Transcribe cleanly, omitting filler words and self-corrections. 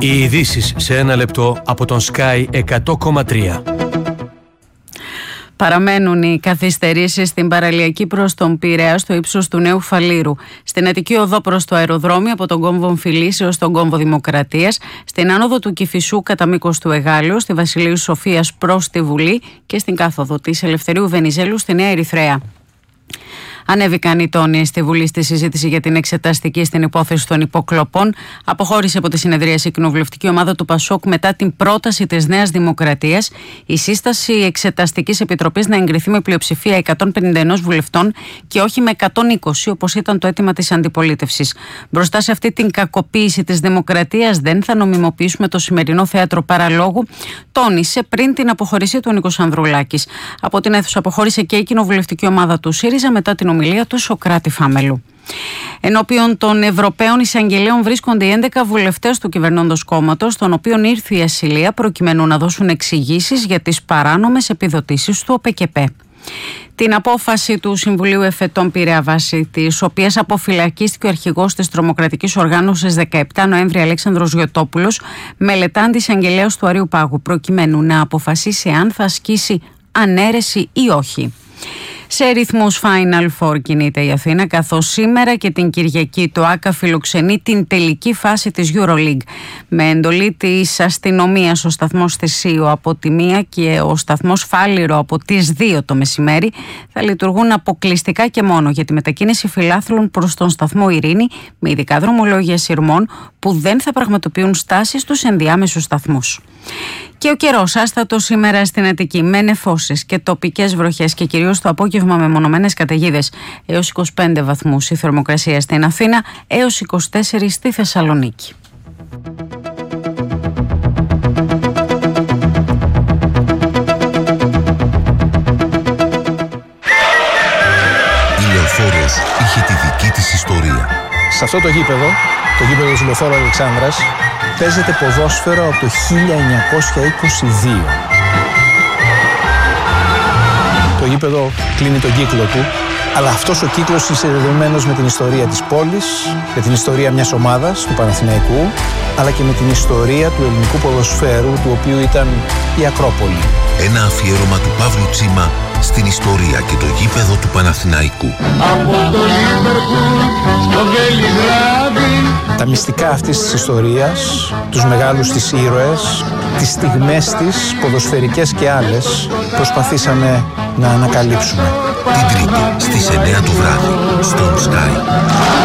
Οι ειδήσεις σε ένα λεπτό από τον Sky 100,3. Παραμένουν οι καθυστερήσεις στην παραλιακή προς τον Πειραιά στο ύψος του Νέου Φαλήρου, στην Αττική οδό προς το αεροδρόμιο από τον κόμβο Ομφυλής έως τον κόμβο Δημοκρατίας, στην άνοδο του Κηφισού κατά μήκος του Εγάλεου, στη Βασιλείου Σοφίας προς τη Βουλή και στην κάθοδο της Ελευθερίου Βενιζέλου στη Νέα Ερυθρέα. Ανέβηκαν οι τόνοι στη Βουλή στη συζήτηση για την εξεταστική στην υπόθεση των υποκλοπών. Αποχώρησε από τη συνεδρίαση η κοινοβουλευτική ομάδα του Πασόκ μετά την πρόταση της Νέας Δημοκρατίας η σύσταση εξεταστικής επιτροπής να εγκριθεί με πλειοψηφία 151 βουλευτών και όχι με 120 όπως ήταν το αίτημα της αντιπολίτευσης. Μπροστά σε αυτή την κακοποίηση της δημοκρατίας δεν θα νομιμοποιήσουμε το σημερινό θέατρο παραλόγου, τόνισε πριν την αποχώρηση του Νίκος Ανδρουλάκης. Από την αίθουσα αποχώρησε και η κοινοβουλευτική ομάδα του ΣΥΡΙΖΑ μετά την ομιλία του Σωκράτη Φάμελου. Ενώπιον των Ευρωπαίων Εισαγγελέων βρίσκονται οι 11 βουλευτές του κυβερνώντος κόμματος, των οποίων ήρθε η ασυλία προκειμένου να δώσουν εξηγήσεις για τις παράνομες επιδοτήσεις του ΟΠΕΚΕΠΕ. Την απόφαση του Συμβουλίου Εφετών Πειραιά, βάσει της οποίας αποφυλακίστηκε ο αρχηγός της τρομοκρατικής οργάνωσης 17 Νοέμβρη Αλέξανδρος Γιωτόπουλος, μελετά αντισαγγελέος του Αρείου Πάγου προκειμένου να αποφασίσει αν θα ασκήσει ανέρεση ή όχι. Σε ρυθμούς Final Four κινείται η Αθήνα, καθώς σήμερα και την Κυριακή το ΆΚΑ φιλοξενεί την τελική φάση της EuroLeague. Με εντολή της αστυνομίας ο σταθμός Θησίου από τη 1 και ο σταθμός Φάληρο από τις 2 το μεσημέρι θα λειτουργούν αποκλειστικά και μόνο για τη μετακίνηση φιλάθλων προς τον σταθμό Ειρήνη, με ειδικά δρομολόγια σειρμών που δεν θα πραγματοποιούν στάσεις στους ενδιάμεσους σταθμούς. Και ο καιρός άστατος σήμερα στην Αττική, με νεφώσεις και τοπικές βροχές και κυρίως το απόγευμα με μονομένες καταιγίδες, έως 25 βαθμούς η θερμοκρασία στην Αθήνα, έως 24 στη Θεσσαλονίκη. Η Λεωφόρος είχε τη δική της ιστορία. Σε αυτό το γήπεδο της Λεωφόρου Αλεξάνδρας, παίζεται ποδόσφαιρο από το 1922. Το γήπεδο κλείνει τον κύκλο του, αλλά αυτός ο κύκλος είναι συνδεδεμένος με την ιστορία της πόλης, με την ιστορία μιας ομάδας, του Παναθηναϊκού, αλλά και με την ιστορία του ελληνικού ποδοσφαίρου, του οποίου ήταν η Ακρόπολη. Ένα αφιέρωμα του Παύλου Τσίμα στην ιστορία και το γήπεδο του Παναθηναϊκού. Από το Λίβερπουλ στο Βελιγράδι. Τα μυστικά αυτής της ιστορίας, τους μεγάλους της ήρωες, τις στιγμές της, ποδοσφαιρικές και άλλες, προσπαθήσαμε να ανακαλύψουμε. Την Τρίτη στις 9 το βράδυ, στον Sky.